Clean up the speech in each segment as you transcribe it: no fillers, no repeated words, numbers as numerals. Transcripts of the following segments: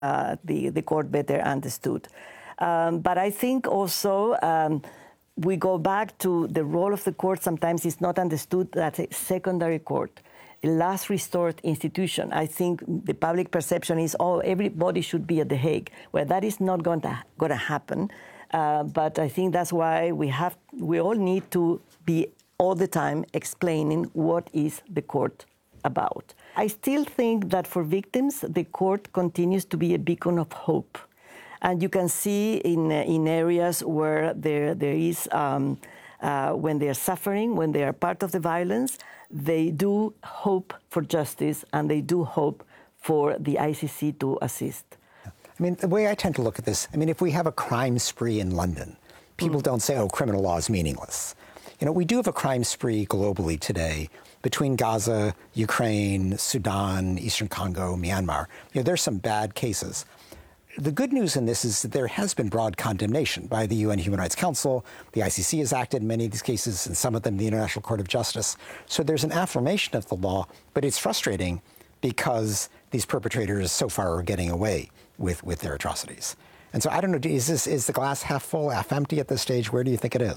the court better understood. But I think also we go back to the role of the court. Sometimes it's not understood that a secondary court, a last resort institution. I think the public perception is, everybody should be at The Hague. Well, that is not going to happen. But I think that's why we all need to be all the time explaining what is the court about. I still think that for victims, the court continues to be a beacon of hope. And you can see in areas where there is, when they are suffering, when they are part of the violence, they do hope for justice and they do hope for the ICC to assist. I mean, the way I tend to look at this, I mean, if we have a crime spree in London, people don't say, oh, criminal law is meaningless. You know, we do have a crime spree globally today between Gaza, Ukraine, Sudan, Eastern Congo, Myanmar. You know, there's some bad cases. The good news in this is that there has been broad condemnation by the UN Human Rights Council. The ICC has acted in many of these cases, and some of them the International Court of Justice. So there's an affirmation of the law, but it's frustrating because these perpetrators so far are getting away with their atrocities. And so I don't know, is the glass half full, half empty at this stage? Where do you think it is?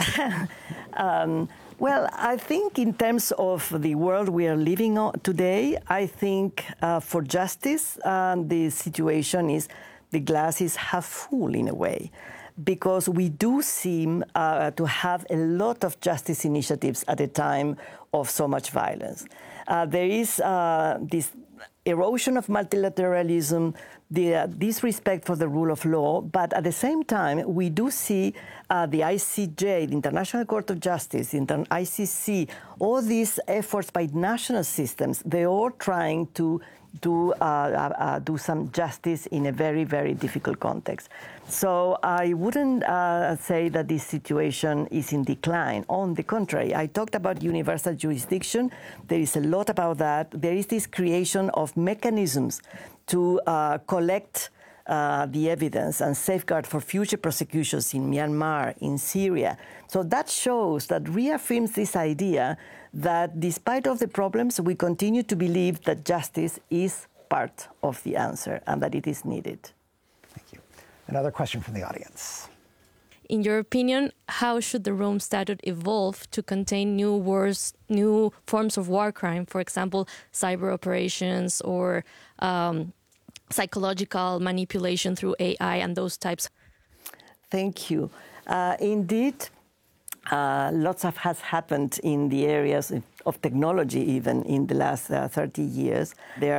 Well, I think in terms of the world we are living on today, I think for justice, the situation is the glass is half full in a way, because we do seem to have a lot of justice initiatives at a time of so much violence. There is this erosion of multilateralism, the disrespect for the rule of law, but at the same time, we do see the ICJ, the International Court of Justice, the ICC, all these efforts by national systems, they're all trying to do some justice in a very, very difficult context. So I wouldn't say that this situation is in decline. On the contrary, I talked about universal jurisdiction. There is a lot about that. There is this creation of mechanisms to collect the evidence and safeguard for future prosecutions in Myanmar, in Syria. So that shows, that reaffirms this idea that despite of the problems, we continue to believe that justice is part of the answer and that it is needed. Thank you. Another question from the audience. In your opinion, how should the Rome Statute evolve to contain new forms of war crime, for example, cyber operations or psychological manipulation through AI and those types? Thank you. Indeed, lots has happened in the areas of technology, even in the last 30 years. There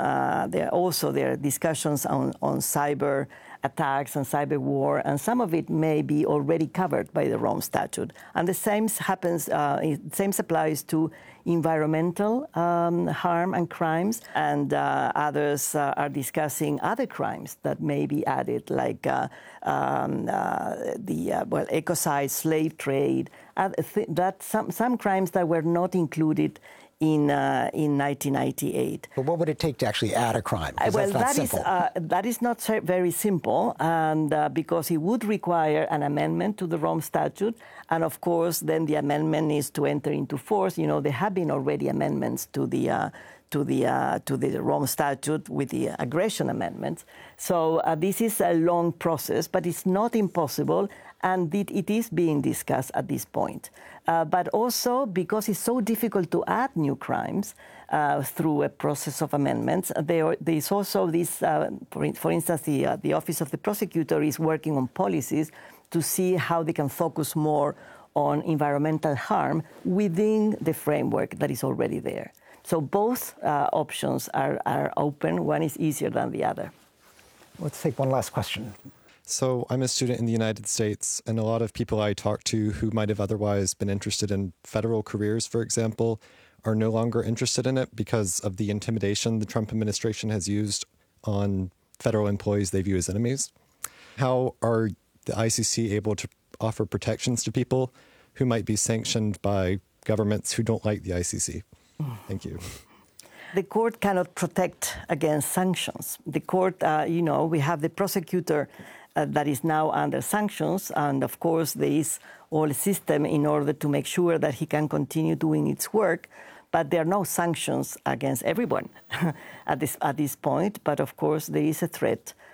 are discussions on cyber attacks and cyber war, and some of it may be already covered by the Rome Statute. And the same applies to environmental harm and crimes, and others are discussing other crimes that may be added, like ecocide, slave trade, some crimes that were not included in 1998. But what would it take to actually add a crime? Well, that is not very simple, and because it would require an amendment to the Rome Statute, and of course, then the amendment needs to enter into force. You know, there have been already amendments to the Rome Statute with the aggression amendments. So this is a long process, but it's not impossible, and it is being discussed at this point. But also, because it's so difficult to add new crimes through a process of amendments, there is also this, for instance, the Office of the Prosecutor is working on policies to see how they can focus more on environmental harm within the framework that is already there. So both options are open. One is easier than the other. Let's take one last question. So I'm a student in the United States, and a lot of people I talk to who might have otherwise been interested in federal careers, for example, are no longer interested in it because of the intimidation the Trump administration has used on federal employees they view as enemies. How are the ICC able to offer protections to people who might be sanctioned by governments who don't like the ICC? Thank you. The court cannot protect against sanctions. The court, we have the prosecutor that is now under sanctions, and of course there is all a system in order to make sure that he can continue doing its work, but there are no sanctions against everyone at this point. But of course there is a threat